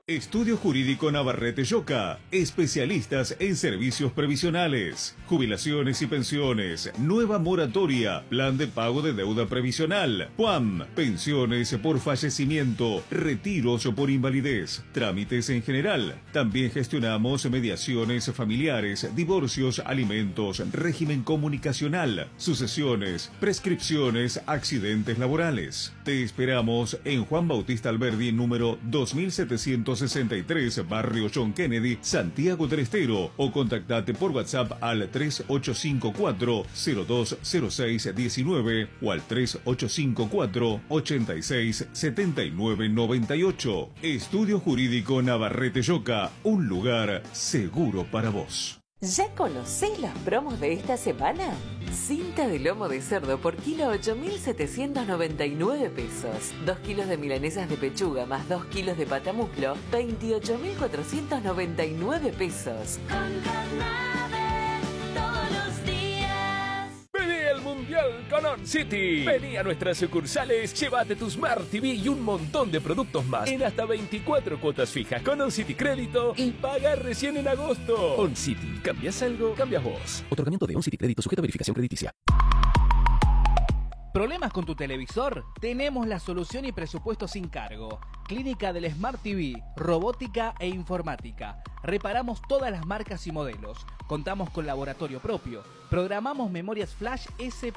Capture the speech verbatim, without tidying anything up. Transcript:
Estudio Jurídico Navarrete Yoca, especialistas en servicios previsionales, jubilaciones y pensiones, nueva moratoria, plan de pago de deuda previsional, P U A M, pensiones por fallecimiento, retiros por invalidez, trámites en general. También gestionamos mediaciones familiares, divorcios, alimentos, régimen comunicacional, sucesiones, prescripciones, accidentes laborales. Te esperamos en Juan Bautista Alberdi, número dos mil setecientos sesenta y tres, Barrio John Kennedy, Santiago del Estero, o contactate por WhatsApp al tres ocho cinco cuatro, cero dos cero seis diecinueve o al tres ocho cinco cuatro, ochenta y seis, setenta y nueve noventa y ocho. Estudio Jurídico Navarrete Yoca, un lugar seguro para vos. ¿Ya conocéis los promos de esta semana? Cinta de lomo de cerdo por kilo ocho mil setecientos noventa y nueve pesos. dos kilos de milanesas de pechuga más dos kilos de patamuslo, veintiocho mil cuatrocientos noventa y nueve pesos. Con Carnave todos los días. Vení al Mundial con On City. Vení a nuestras sucursales, llévate tu Smart T V y un montón de productos más en hasta veinticuatro cuotas fijas con On City Crédito y paga recién en agosto. On City, ¿cambias algo? Cambias vos. Otorgamiento de On City Crédito sujeto a verificación crediticia. ¿Problemas con tu televisor? Tenemos la solución y presupuesto sin cargo. Clínica del Smart T V, robótica e informática. Reparamos todas las marcas y modelos. Contamos con laboratorio propio. Programamos memorias flash S